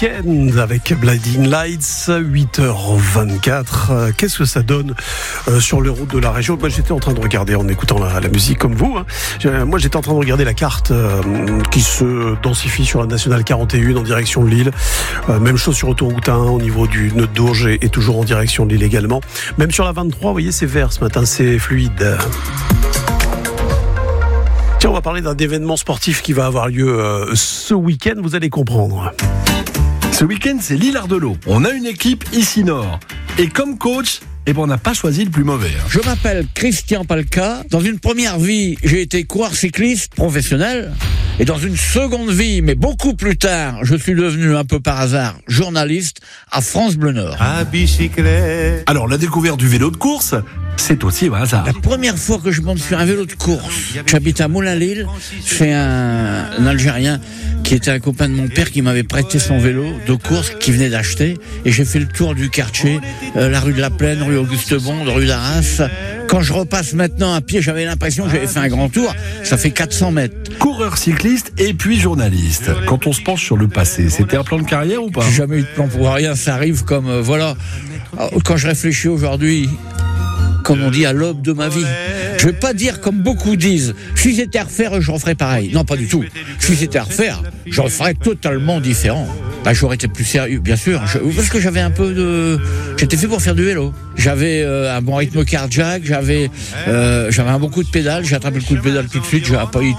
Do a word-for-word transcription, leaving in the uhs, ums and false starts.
Weeknd avec Blinding Lights, huit heures vingt-quatre. Qu'est-ce que ça donne euh, sur les routes de la région? Moi, j'étais en train de regarder en écoutant la, la musique comme vous. Hein. Moi, j'étais en train de regarder la carte euh, qui se densifie sur la nationale quarante et un en direction de Lille. Euh, même chose sur autoroute un au niveau du nœud de Dourges et, et toujours en direction de Lille également. Même sur la vingt-trois, vous voyez, c'est vert ce matin, c'est fluide. Tiens, on va parler d'un événement sportif qui va avoir lieu euh, ce week-end, vous allez comprendre. Ce week-end, c'est Lille-Ardelot. On a une équipe ici Nord. Et comme coach, eh ben, on n'a pas choisi le plus mauvais. Hein. Je m'appelle Christian Palka. Dans une première vie, j'ai été coureur cycliste professionnel. Et dans une seconde vie, mais beaucoup plus tard, je suis devenu un peu par hasard journaliste à France Bleu Nord. À bicyclette. Alors, la découverte du vélo de course, c'est aussi un hasard. La première fois que je monte sur un vélo de course, j'habite à Moulins-Lille, c'est un, un Algérien qui était un copain de mon père qui m'avait prêté son vélo de course qu'il venait d'acheter. Et j'ai fait le tour du quartier, euh, la rue de la Plaine, rue Auguste Bond, rue d'Arras. Quand je repasse maintenant à pied, j'avais l'impression que j'avais fait un grand tour. Ça fait quatre cents mètres. Coureur cycliste et puis journaliste. Quand on se penche sur le passé, c'était un plan de carrière ou pas? J'ai jamais eu de plan pour rien. Ça arrive comme, euh, voilà. Quand je réfléchis aujourd'hui, comme on dit, à l'aube de ma vie. Je vais pas dire comme beaucoup disent, si c'était à refaire, je referais pareil. Non, pas du tout. Si c'était à refaire, je referais totalement différent. Bah, j'aurais été plus sérieux, bien sûr. Je, parce que j'avais un peu de... J'étais fait pour faire du vélo. J'avais euh, un bon rythme cardiaque, j'avais, euh, j'avais un bon coup de pédale, j'ai attrapé le coup de pédale tout de suite, j'ai pas eu